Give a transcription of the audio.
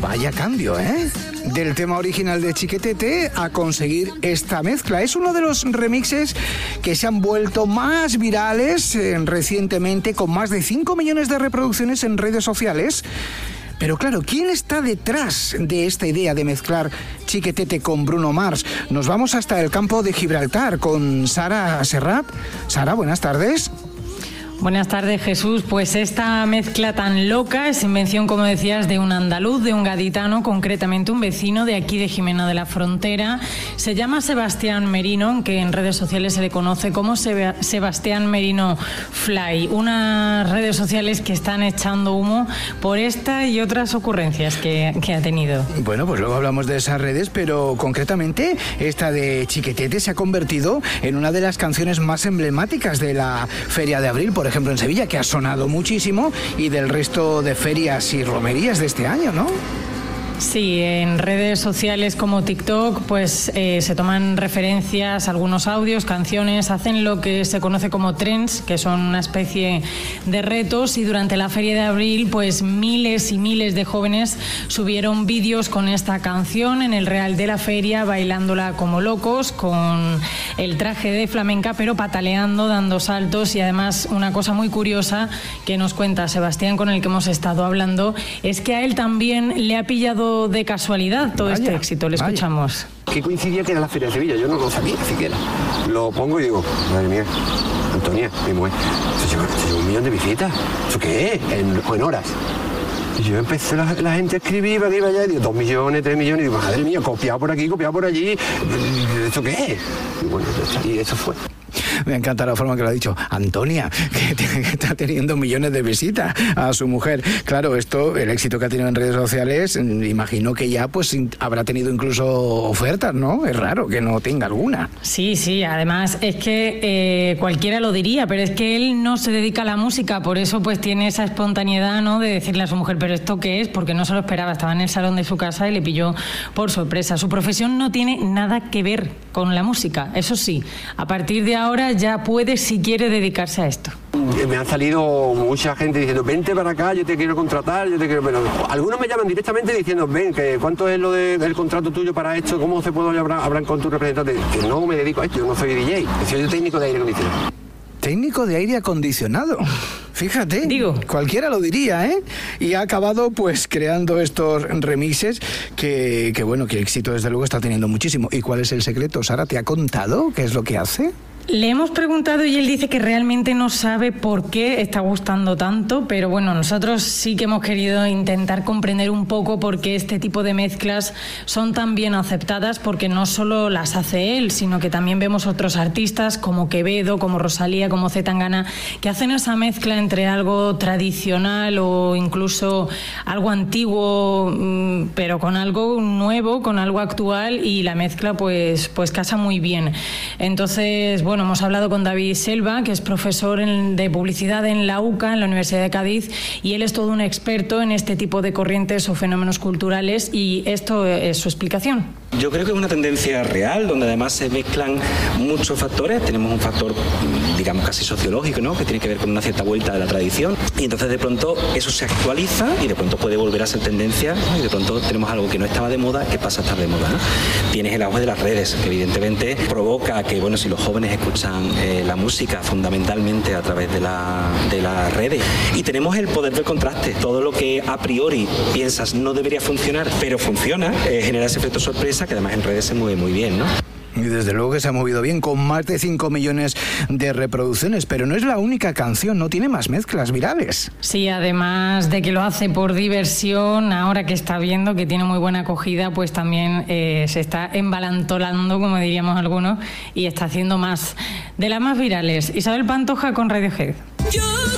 Vaya cambio, ¿eh? Del tema original de Chiquetete a conseguir esta mezcla. Es uno de los remixes que se han vuelto más virales recientemente, con más de 5 millones de reproducciones en redes sociales. Pero claro, ¿quién está detrás de esta idea de mezclar Chiquetete con Bruno Mars? Nos vamos hasta el campo de Gibraltar con Sara Serrat. Sara, buenas tardes. Buenas tardes, Jesús. Pues esta mezcla tan loca es invención, como decías, de un andaluz, de un gaditano, concretamente un vecino de aquí de Jimena de la Frontera. Se llama Sebastián Merino, aunque en redes sociales se le conoce como Sebastián Merino Fly. Unas redes sociales que están echando humo por esta y otras ocurrencias que ha tenido. Bueno, pues luego hablamos de esas redes, pero concretamente esta de Chiquetete se ha convertido en una de las canciones más emblemáticas de la Feria de Abril, por ejemplo en Sevilla, que ha sonado muchísimo, y del resto de ferias y romerías de este año, ¿no? Sí, en redes sociales como TikTok pues se toman referencias, algunos audios, canciones, hacen lo que se conoce como trends, que son una especie de retos, y durante la Feria de Abril pues miles y miles de jóvenes subieron vídeos con esta canción en el Real de la Feria, bailándola como locos, con el traje de flamenca, pero pataleando, dando saltos. Y además una cosa muy curiosa que nos cuenta Sebastián, con el que hemos estado hablando, es que a él también le ha pillado de casualidad todo este éxito. Le escuchamos. Que coincidía que era la Feria de Sevilla, yo no lo sabía siquiera. Lo pongo y digo, madre mía, Antonia, mi mujer, se lleva 1 millón de visitas. ¿Eso qué es? En horas. Y yo empecé la gente a escribir, para aquí, para allá, y digo, 2 millones, 3 millones, y digo, madre mía, copiado por aquí, copiado por allí. ¿Eso qué es? Y bueno, y eso fue. Me encanta la forma que lo ha dicho Antonia, que está teniendo millones de visitas a su mujer. Claro, esto, el éxito que ha tenido en redes sociales, imagino que ya pues habrá tenido incluso ofertas, ¿no? Es raro que no tenga alguna. Sí, además es que cualquiera lo diría, pero es que él no se dedica a la música, por eso pues tiene esa espontaneidad, ¿no?, de decirle a su mujer, ¿pero esto qué es? Porque no se lo esperaba, estaba en el salón de su casa y le pilló por sorpresa. Su profesión no tiene nada que ver con la música, eso sí, a partir de ahora ya puede, si quiere, dedicarse a esto. Me han salido mucha gente diciendo, vente para acá, yo te quiero contratar, Pero algunos me llaman directamente diciendo, ven, ¿cuánto es lo del contrato tuyo para esto? ¿Cómo se puede hablar con tu representante? Que no me dedico a esto, yo no soy DJ, soy técnico de aire acondicionado. Técnico de aire acondicionado. Fíjate, cualquiera lo diría, ¿eh? Y ha acabado pues creando estos remixes que bueno, que éxito desde luego está teniendo muchísimo. ¿Y cuál es el secreto? Sara, ¿te ha contado qué es lo que hace? Le hemos preguntado y él dice que realmente no sabe por qué está gustando tanto, pero bueno, nosotros sí que hemos querido intentar comprender un poco por qué este tipo de mezclas son tan bien aceptadas, porque no solo las hace él, sino que también vemos otros artistas como Quevedo, como Rosalía, como C. Tangana, que hacen esa mezcla entre algo tradicional o incluso algo antiguo, pero con algo nuevo, con algo actual, y la mezcla pues casa muy bien. Entonces, bueno, hemos hablado con David Selva, que es profesor de publicidad en la UCA, en la Universidad de Cádiz, y él es todo un experto en este tipo de corrientes o fenómenos culturales, y esto es su explicación. Yo creo que es una tendencia real, donde además se mezclan muchos factores. Tenemos un factor, digamos, casi sociológico, ¿no?, que tiene que ver con una cierta vuelta de la tradición, y entonces de pronto eso se actualiza y de pronto puede volver a ser tendencia, ¿no? Y de pronto tenemos algo que no estaba de moda, que pasa a estar de moda, ¿no? Tienes el auge de las redes, que evidentemente provoca que, bueno, si los jóvenes escuchan la música fundamentalmente a través de las redes, y tenemos el poder del contraste. Todo lo que a priori piensas no debería funcionar, pero funciona, genera ese efecto sorpresa, que además en redes se mueve muy bien, ¿no? Y desde luego que se ha movido bien, con más de 5 millones de reproducciones, pero no es la única canción, no tiene más mezclas virales. Sí, además de que lo hace por diversión, ahora que está viendo que tiene muy buena acogida, pues también se está embalantolando, como diríamos algunos, y está haciendo más de las más virales. Isabel Pantoja con Radiohead.